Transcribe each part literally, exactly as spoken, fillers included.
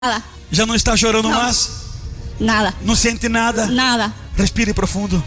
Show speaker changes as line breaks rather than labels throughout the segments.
Nada.
Já não está chorando
Não.
mais?
Nada.
Não sente nada?
Nada.
Respire profundo.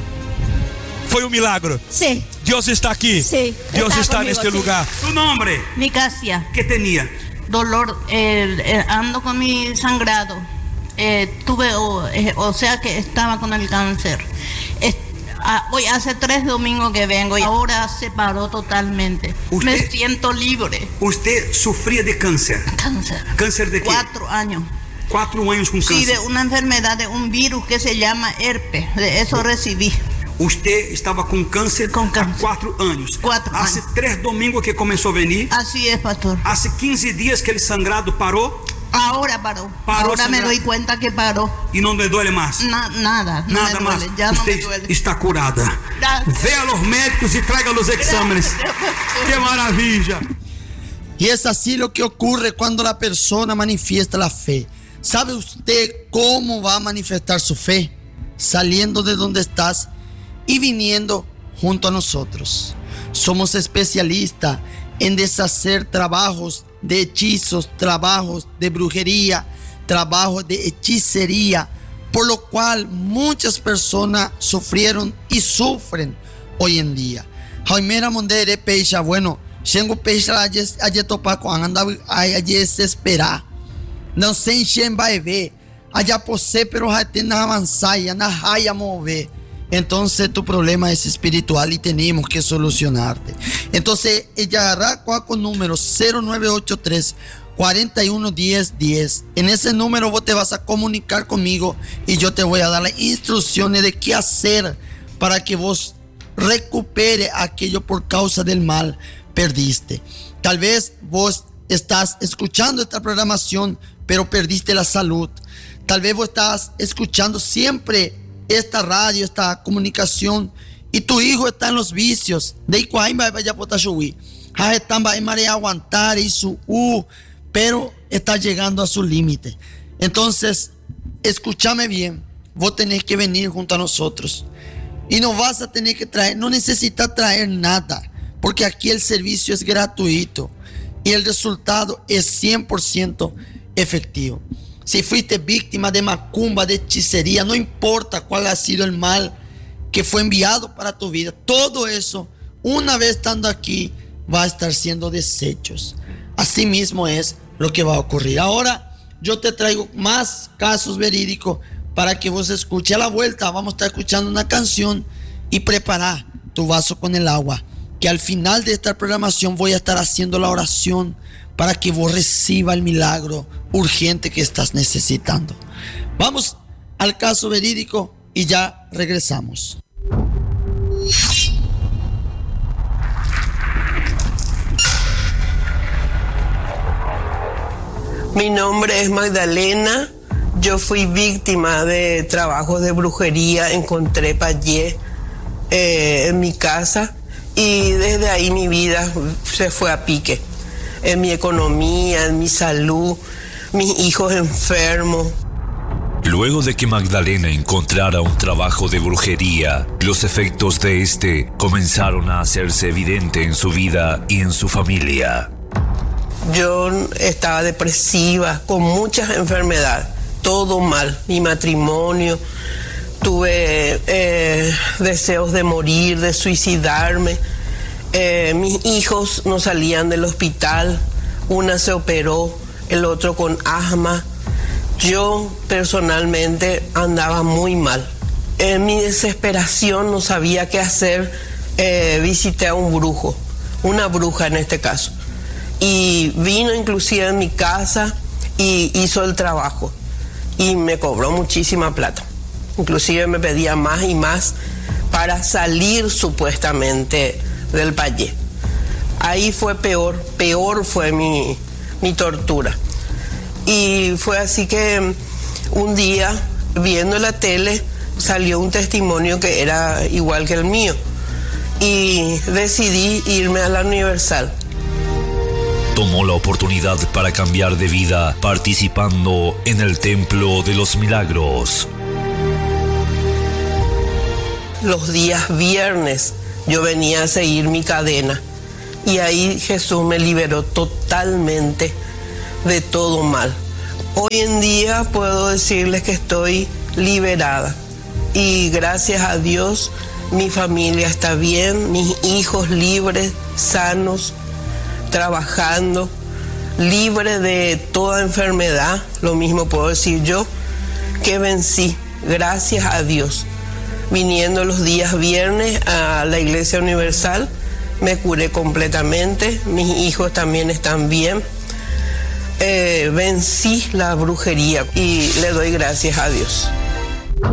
Foi um milagro.
Sí.
Deus está aqui.
Sí.
Deus
Está
está
conmigo,
neste
sí.
lugar.
¿Tu nombre?
Micasia,
¿Qué tenía?
dolor, eh, eh, ando con mi sangrado. Eh, tuve, o, eh, o sea que estaba con el cáncer. Es- ah, hoy hace tres domingos que vengo y ahora se paró totalmente.
Usted-
Me siento libre.
Usted sufría de cáncer.
Cáncer.
¿Cáncer de qué?
Cuatro años.
Cuatro años con
Sí,
cáncer.
de una enfermedad, de un virus que se llama herpes. De eso recibí.
Usted estava com câncer
Com
há
câncer.
quatro anos.
Quatro
Há
anos.
três domingos que começou a venir.
Así es, pastor.
Há quinze dias que ele sangrado parou
Ahora paró.
Paró,
ahora me
señora.
doy cuenta que paró.
e não lhe dói mais.
Na- nada. No
Nada
me
mais.
duele. Ya no me
Usted
duele.
está curada.
Gracias.
Vê a los médicos e traga los exámenes. Que maravilha.
Y es así lo que ocurre cuando la persona manifiesta la fe. ¿Sabe usted cómo va a manifestar su fe? Saliendo de donde estás y viniendo junto a nosotros. Somos especialistas en deshacer trabajos de hechizos, trabajos de brujería, trabajos de hechicería, por lo cual muchas personas sufrieron y sufren hoy en día. Jaimera Mondere Peixa, bueno, Shengo Peixa ayer topar con anda ayer se espera. Não sei quem vai ver. Allá posee, pero já tem na avançar, ya na raya mover. Entonces tu problema es espiritual y tenemos que solucionarte. Entonces ella agarra con número cero nueve ocho tres, cuatro uno uno cero uno cero. En ese número vos te vas a comunicar conmigo y yo te voy a dar las instrucciones de qué hacer para que vos recupere aquello por causa del mal perdiste. Tal vez vos estás escuchando esta programación pero perdiste la salud. Tal vez vos estás escuchando siempre esta radio, esta comunicación y tu hijo está en los vicios. De igual vaya por Tashuí. Están a aguantar y su uh, pero está llegando a su límite. Entonces, escúchame bien. Vos tenés que venir junto a nosotros. Y no vas a tener que traer, no necesitas traer nada, porque aquí el servicio es gratuito y el resultado es cien por ciento efectivo. Si fuiste víctima de macumba, de hechicería, no importa cuál ha sido el mal que fue enviado para tu vida, todo eso, una vez estando aquí, va a estar siendo desechos. Así mismo es lo que va a ocurrir. Ahora yo te traigo más casos verídicos para que vos escuches. A la vuelta vamos a estar escuchando una canción y prepara tu vaso con el agua, que al final de esta programación voy a estar haciendo la oración para que vos reciba el milagro urgente que estás necesitando. Vamos al caso verídico y ya regresamos.
Mi nombre es Magdalena. Yo fui víctima de trabajos de brujería. Encontré payé eh, en mi casa y desde ahí mi vida se fue a pique. En mi economía, en mi salud, mis hijos enfermos.
Luego de que Magdalena encontrara un trabajo de brujería, los efectos de este comenzaron a hacerse evidente en su vida y en su familia.
Yo estaba depresiva, con muchas enfermedades, todo mal. Mi matrimonio, tuve eh, deseos de morir, de suicidarme. Eh, mis hijos no salían del hospital, una se operó, el otro con asma. Yo personalmente andaba muy mal. En mi desesperación no sabía qué hacer, eh, visité a un brujo, una bruja en este caso. Y vino inclusive a mi casa y hizo el trabajo y me cobró muchísima plata. Inclusive me pedía más y más para salir supuestamente del payé. Ahí fue peor, peor fue mi, mi tortura. Y fue así que un día, viendo la tele, salió un testimonio que era igual que el mío. Y decidí irme a la Universal.
Tomó la oportunidad para cambiar de vida participando en el Templo de los Milagros.
Los días viernes yo venía a seguir mi cadena y ahí Jesús me liberó totalmente de todo mal. Hoy en día puedo decirles que estoy liberada y gracias a Dios mi familia está bien, mis hijos libres, sanos, trabajando, libres de toda enfermedad. Lo mismo puedo decir yo, que vencí, gracias a Dios. Viniendo los días viernes a la Iglesia Universal, me curé completamente, mis hijos también están bien. Eh, vencí la brujería y le doy gracias a Dios.